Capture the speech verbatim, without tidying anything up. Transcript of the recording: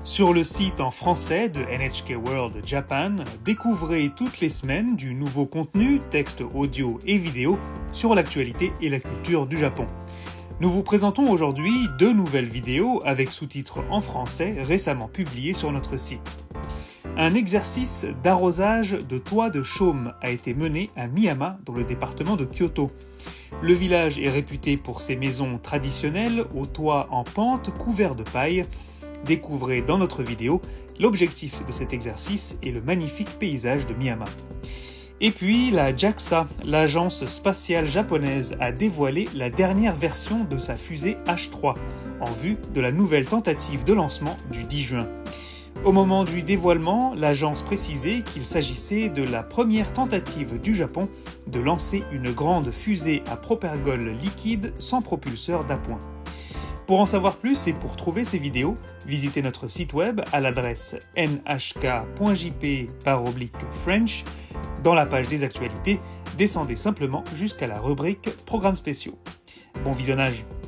Sur le site en français de N H K World Japan, découvrez toutes les semaines du nouveau contenu, texte audio et vidéo, sur l'actualité et la culture du Japon. Nous vous présentons aujourd'hui deux nouvelles vidéos avec sous-titres en français récemment publiées sur notre site. Un exercice d'arrosage de toits de chaume a été mené à Miyama dans le département de Kyoto. Le village est réputé pour ses maisons traditionnelles aux toits en pente couverts de paille. Découvrez dans notre vidéo l'objectif de cet exercice et le magnifique paysage de Miyama. Et puis la JAXA, l'agence spatiale japonaise, a dévoilé la dernière version de sa fusée H trois en vue de la nouvelle tentative de lancement du dix juin. Au moment du dévoilement, l'agence précisait qu'il s'agissait de la première tentative du Japon de lancer une grande fusée à propergol liquide sans propulseur d'appoint. Pour en savoir plus et pour trouver ces vidéos, visitez notre site web à l'adresse n h k point j p barre oblique French. Dans la page des actualités, descendez simplement jusqu'à la rubrique Programmes spéciaux. Bon visionnage!